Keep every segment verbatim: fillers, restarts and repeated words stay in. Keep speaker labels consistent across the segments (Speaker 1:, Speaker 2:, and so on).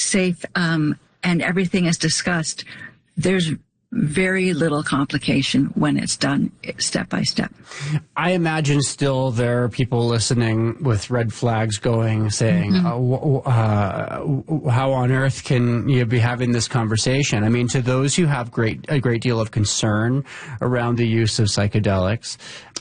Speaker 1: safe um, and everything is discussed, there's very little complication when it's done step by step.
Speaker 2: I imagine still there are people listening with red flags going, saying, mm-hmm. uh, uh, how on earth can you be having this conversation? I mean, to those who have great a great deal of concern around the use of psychedelics,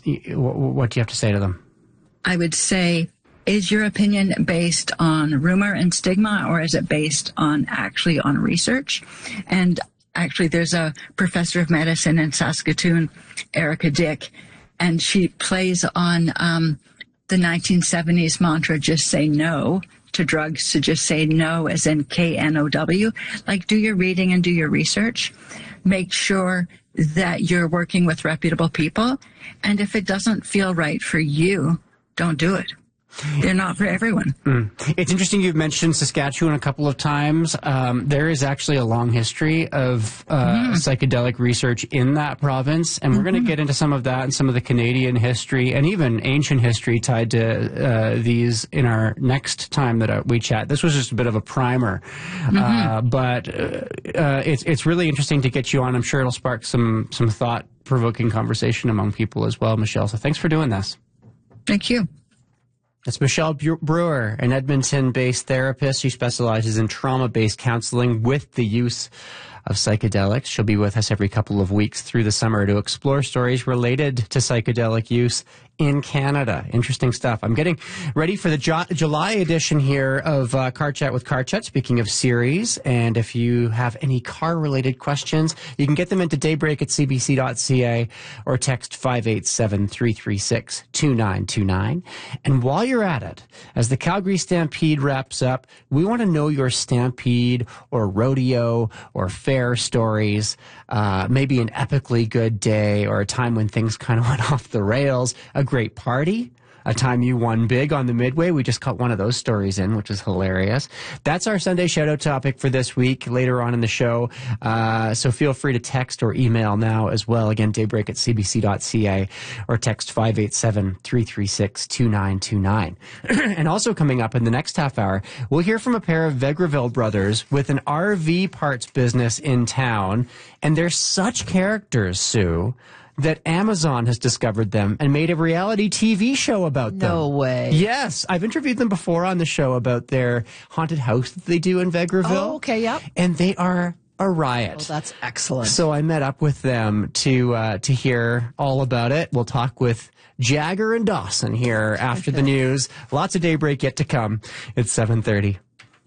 Speaker 2: what do you have to say to them?
Speaker 1: I would say, is your opinion based on rumor and stigma, or is it based on actually on research? And actually, there's a professor of medicine in Saskatoon, Erica Dick, and she plays on um, the nineteen seventies mantra, just say no to drugs, to just say no as in K N O W. Like, do your reading and do your research. Make sure that you're working with reputable people. And if it doesn't feel right for you, don't do it. They're not for everyone.
Speaker 2: Mm. It's interesting you've mentioned Saskatchewan a couple of times. Um, there is actually a long history of uh, mm-hmm. psychedelic research in that province, and we're mm-hmm. going to get into some of that and some of the Canadian history and even ancient history tied to uh, these in our next time that uh, we chat. This was just a bit of a primer, mm-hmm. uh, but uh, uh, it's it's really interesting to get you on. I'm sure it'll spark some some thought-provoking conversation among people as well, Michelle. So thanks for doing this.
Speaker 1: Thank you.
Speaker 2: That's Michelle Brewer, an Edmonton-based therapist. She specializes in trauma-based counseling with the use of psychedelics. She'll be with us every couple of weeks through the summer to explore stories related to psychedelic use in Canada. Interesting stuff. I'm getting ready for the Ju- July edition here of uh, Car Chat with Car Chat, speaking of series. And if you have any car-related questions, you can get them into daybreak at c b c dot c a or text five eight seven, three three six, two nine two nine. And while you're at it, as the Calgary Stampede wraps up, we want to know your Stampede or rodeo or fair stories, uh, maybe an epically good day or a time when things kind of went off the rails, a great party, a time you won big on the Midway. We just caught one of those stories in, which is hilarious. That's our Sunday shout-out topic for this week later on in the show. Uh, so feel free to text or email now as well. Again, daybreak at c b c dot c a or text five eight seven, three three six, two nine two nine. And also coming up in the next half hour, we'll hear from a pair of Vegreville brothers with an R V parts business in town. And they're such characters, Sue, that Amazon has discovered them and made a reality T V show about them.
Speaker 3: No way.
Speaker 2: Yes. I've interviewed them before on the show about their haunted house that they do in Vegreville.
Speaker 3: Oh, okay, yep.
Speaker 2: And they are a riot.
Speaker 3: Oh, that's excellent.
Speaker 2: So I met up with them to uh, to hear all about it. We'll talk with Jagger and Dawson here after the news. Lots of daybreak yet to come. It's seven thirty.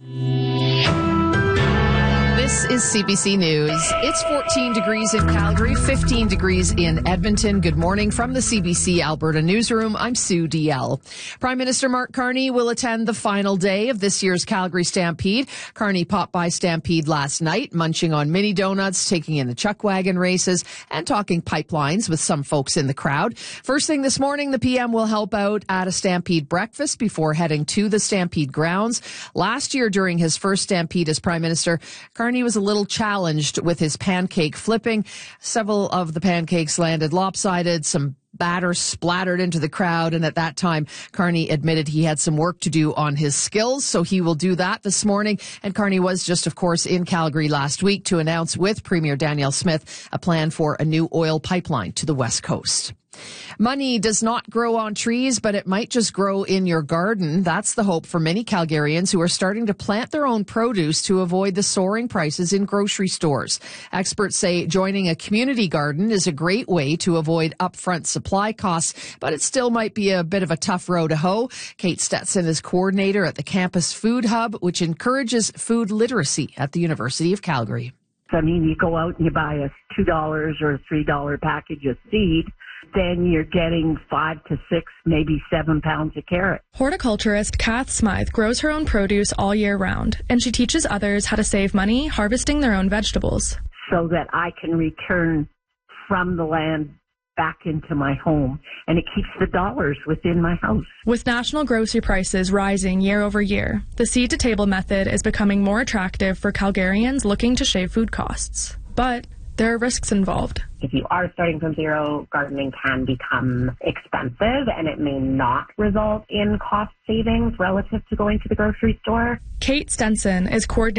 Speaker 3: This is C B C News. It's fourteen degrees in Calgary, fifteen degrees in Edmonton. Good morning from the C B C Alberta Newsroom. I'm Sue D L. Prime Minister Mark Carney will attend the final day of this year's Calgary Stampede. Carney popped by Stampede last night, munching on mini donuts, taking in the chuck wagon races, and talking pipelines with some folks in the crowd. First thing this morning, the P M will help out at a Stampede breakfast before heading to the Stampede grounds. Last year, during his first Stampede as Prime Minister, Carney was a little challenged with his pancake flipping. Several of the pancakes landed lopsided, some batter splattered into the crowd, and at that time, Carney admitted he had some work to do on his skills, so he will do that this morning. And Carney was just, of course, in Calgary last week to announce with Premier Danielle Smith a plan for a new oil pipeline to the West Coast. Money does not grow on trees, but it might just grow in your garden. That's the hope for many Calgarians who are starting to plant their own produce to avoid the soaring prices in grocery stores. Experts say joining a community garden is a great way to avoid upfront supply costs, but it still might be a bit of a tough row to hoe. Kate Stetson is coordinator at the Campus Food Hub, which encourages food literacy at the University of Calgary.
Speaker 4: I mean, you go out and you buy a two dollars or a three dollars package of seed, then you're getting five to six, maybe seven pounds of carrot.
Speaker 5: Horticulturist Kath Smythe grows her own produce all year round, and she teaches others how to save money harvesting their own vegetables.
Speaker 4: So that I can return from the land back into my home, and it keeps the dollars within my house.
Speaker 5: With national grocery prices rising year over year, the seed-to-table method is becoming more attractive for Calgarians looking to shave food costs. But there are risks involved.
Speaker 6: If you are starting from zero, gardening can become expensive, and it may not result in cost savings relative to going to the grocery store.
Speaker 5: Kate Stenson is coordinating